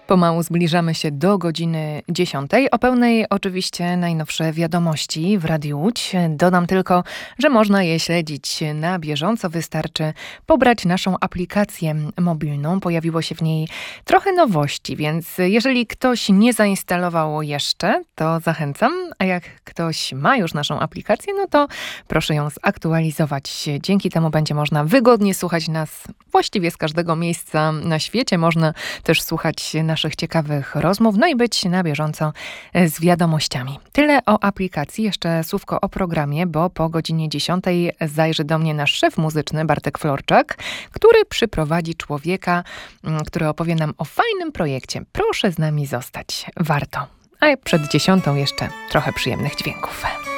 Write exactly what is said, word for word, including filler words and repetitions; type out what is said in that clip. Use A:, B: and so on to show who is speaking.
A: Pomału zbliżamy się do godziny dziesiątej. O pełnej oczywiście najnowsze wiadomości w Radiu Łódź. Dodam tylko, że można je śledzić na bieżąco. Wystarczy pobrać naszą aplikację mobilną. Pojawiło się w niej trochę nowości, więc jeżeli ktoś nie zainstalował jeszcze, to zachęcam. A jak ktoś ma już naszą aplikację, no to proszę ją zaktualizować. Dzięki temu będzie można wygodnie słuchać nas właściwie z każdego miejsca na świecie. Można też słuchać naszych ciekawych rozmów, no i być na bieżąco z wiadomościami. Tyle o aplikacji, jeszcze słówko o programie, bo po godzinie dziesiątej zajrzy do mnie nasz szef muzyczny Bartek Florczak, który przyprowadzi człowieka, który opowie nam o fajnym projekcie. Proszę z nami zostać, warto. A przed dziesiątą jeszcze trochę przyjemnych dźwięków.